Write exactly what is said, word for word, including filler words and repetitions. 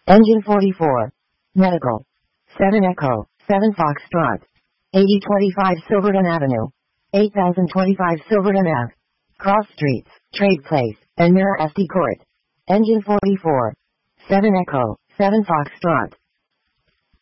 Engine forty-four. Medical. seven Echo, seven Foxtrot. eighty twenty-five Silverton Avenue. eight thousand twenty-five Silverton Ave. Cross Streets, Trade Place, and Mirror S D Court. Engine forty-four. seven Echo, seven Foxtrot.